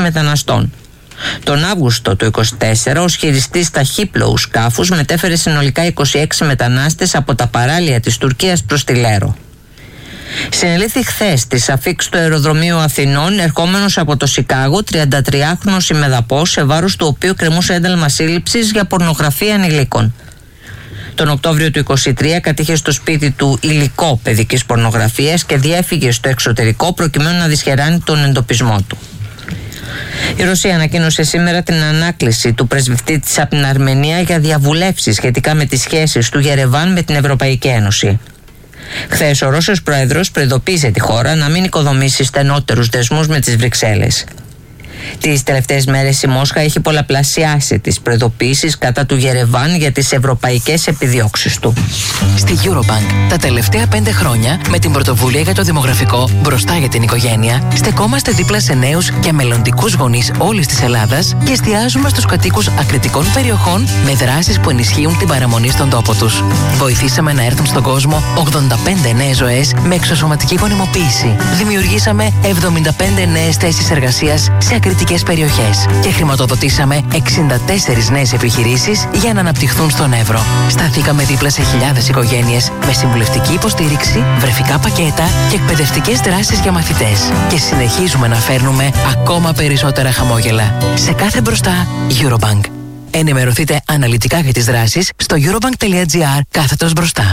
μεταναστών. Τον Αύγουστο του 2024, ο χειριστής ταχύπλοου σκάφους μετέφερε συνολικά 26 μετανάστες από τα παράλια της Τουρκίας προς τη Λέρο. Συνελήφθη χθες στη αφίξη του αεροδρομίου Αθηνών, ερχόμενος από το Σικάγο, 33χρονος ημεδαπός, σε βάρος του οποίου κρεμούσε ένταλμα σύλληψης για πορνογραφία ανηλίκων. Τον Οκτώβριο του 2023 κατήχε στο σπίτι του υλικό παιδικής πορνογραφίας και διέφυγε στο εξωτερικό προκειμένου να δυσχεράνει τον εντοπισμό του. Η Ρωσία ανακοίνωσε σήμερα την ανάκληση του πρεσβευτή της από την Αρμενία για διαβουλεύσεις σχετικά με τις σχέσεις του Γερεβάν με την Ευρωπαϊκή Ένωση. Χθες ο Ρώσος Πρόεδρος προειδοποίησε τη χώρα να μην οικοδομήσει στενότερους δεσμούς με τις Βρυξέλλες. Τις τελευταίες μέρες η Μόσχα έχει πολλαπλασιάσει τις προειδοποίησεις κατά του Γερεβάν για τις ευρωπαϊκές επιδιώξεις του. Στη Eurobank τα τελευταία 5 χρόνια, με την πρωτοβουλία για το δημογραφικό μπροστά για την οικογένεια, στεκόμαστε δίπλα σε νέους και μελλοντικούς γονείς όλης της Ελλάδας και εστιάζουμε στους κατοίκους ακριτικών περιοχών με δράσεις που ενισχύουν την παραμονή στον τόπο τους. Βοηθήσαμε να έρθουν στον κόσμο 85 νέες ζωές με εξωσωματική γονιμοποίηση. Δημιουργήσαμε 75 νέες θέσεις εργασίας σε ακριτικές περιοχές και χρηματοδοτήσαμε 64 νέες επιχειρήσεις για να αναπτυχθούν στον Εύρο. Σταθήκαμε δίπλα σε χιλιάδες οικογένειες με συμβουλευτική υποστήριξη, βρεφικά πακέτα και εκπαιδευτικές δράσεις για μαθητές. Και συνεχίζουμε να φέρνουμε ακόμα περισσότερα χαμόγελα. Σε κάθε μπροστά, Eurobank. Ενημερωθείτε αναλυτικά για τις δράσεις στο eurobank.gr/μπροστά.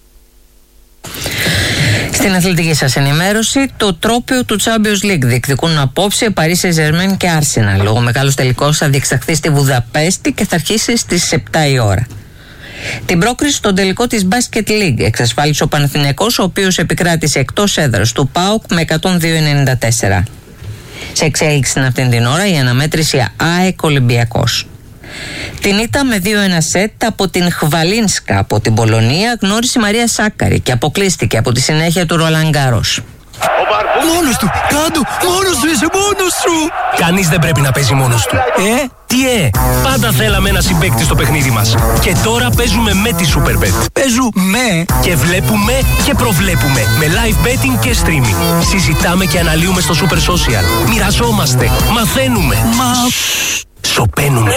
Στην αθλητική σας ενημέρωση, το τρόπαιο του Champions League διεκδικούν απόψε Paris Saint-Germain και Arsenal. Ο μεγάλος τελικός θα διεξαχθεί στη Βουδαπέστη και θα αρχίσει στις 7 η ώρα. Την πρόκριση στον τελικό της Basket League εξασφάλισε ο Παναθηναϊκός, ο οποίος επικράτησε εκτός έδρας του ΠΑΟΚ με 102-94. Σε εξέλιξη αυτήν την ώρα η αναμέτρηση ΑΕΚ Ολυμπιακός. Την ήττα με 2-1 σετ από την Χβαλίνσκα από την Πολωνία γνώρισε η Μαρία Σάκαρη και αποκλείστηκε από τη συνέχεια του Ρολάν Γκάρος. Μόνος του! Κάντο! Μόνος του! Είσαι μόνος σου! Κανείς δεν πρέπει να παίζει μόνος του. Τι πάντα θέλαμε ένα συμπαίκτη στο παιχνίδι μας. Και τώρα παίζουμε με τη Superbet. Παίζουμε! Και βλέπουμε και προβλέπουμε με live betting και streaming. Συζητάμε και αναλύουμε στο Super Social. Μοιραζόμαστε, μαθαίνουμε. Σοπαίνουμε.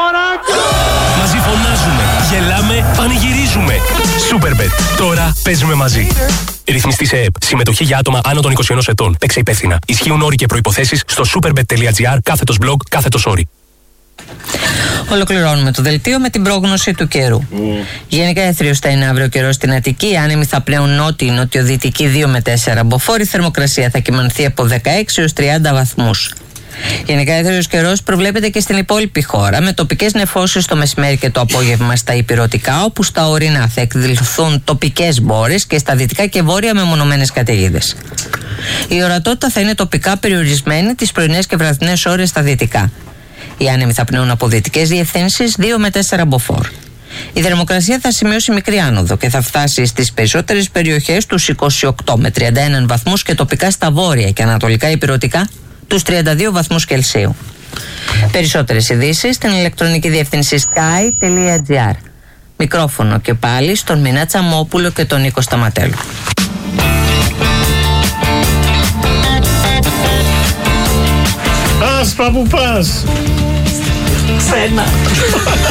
Μαζί φωνάζουμε, γελάμε, πανηγυρίζουμε. Superbet. Τώρα παίζουμε μαζί. Ρυθμιστή σε ΕΕΠ. Συμμετοχή για άτομα άνω των 21 ετών. Παίξε υπεύθυνα. Ισχύουν όροι και προϋποθέσεις στο superbet.gr/blog/όροι. Ολοκληρώνουμε το δελτίο με την πρόγνωση του καιρού. Γενικά έθριος θα είναι αύριο καιρός στην Αττική. Άνεμοι θα πλέουν νότιο-νοτιοδυτική 2 με 4 μποφόρ. Η θερμοκρασία θα κυμανθεί από 16 έως 30 βαθμούς. Γενικά έθριος καιρός προβλέπεται και στην υπόλοιπη χώρα, με τοπικές νεφώσεις το μεσημέρι και το απόγευμα στα ηπειρωτικά, όπου στα ορεινά θα εκδηλωθούν τοπικές μπόρες και στα δυτικά και βόρεια μεμονωμένες καταιγίδες. Η ορατότητα θα είναι τοπικά περιορισμένη τις πρωινές και βραδινές ώρες στα δυτικά. Οι άνεμοι θα πνέουν από δυτικές διευθύνσεις 2 με 4 μποφόρ. Η θερμοκρασία θα σημειώσει μικρή άνοδο και θα φτάσει στις περισσότερες περιοχές τους 28 με 31 βαθμούς και τοπικά στα βόρεια και ανατολικά ηπειρωτικά τους 32 βαθμούς Κελσίου. Περισσότερες ειδήσεις στην ηλεκτρονική διεύθυνση sky.gr. Μικρόφωνο και πάλι στον Μινά Τσαμόπουλο και τον Νίκο Σταματέλου. Πας, παππού, πας. Ξένα.